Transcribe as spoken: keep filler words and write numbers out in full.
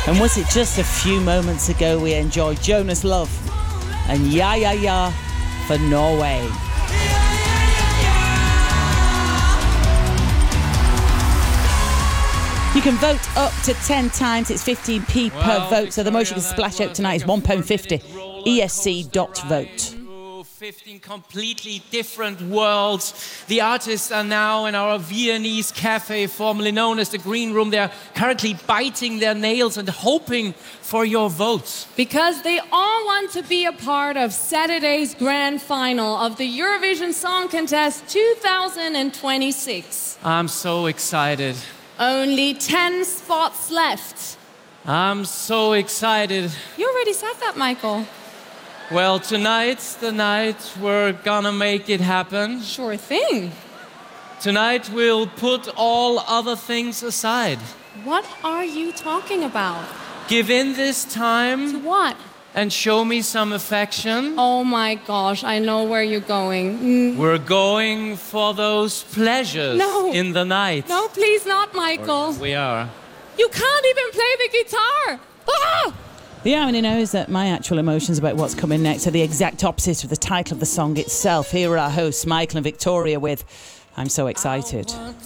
And was it just a few moments ago we enjoyed Jonas Love and Ya Ya Ya for Norway. You can vote up to ten times. It's fifteen p per Well, vote, so the most you can Victoria, splash that out tonight was is one pound like a fifty. four-minute E S C dot roller vote. coaster ride into fifteen completely different worlds. The artists are now in our Viennese cafe, formerly known as the Green Room. They're currently biting their nails and hoping for your votes. Because they all want to be a part of Saturday's grand final of the Eurovision Song Contest two thousand twenty-six. I'm so excited. Only ten spots left. I'm so excited. You already said that, Michael. Well, tonight's the night we're gonna make it happen. Sure thing. Tonight we'll put all other things aside. What are you talking about? Give in this time What? and show me some affection. Oh my gosh, I know where you're going. Mm. We're going for those pleasures No. in the night. No, please not, Michael. We are. You can't even play the guitar. Ah! The irony now is that my actual emotions about what's coming next are the exact opposite of the title of the song itself. Here are our hosts, Michael and Victoria, with I'm So Excited. I want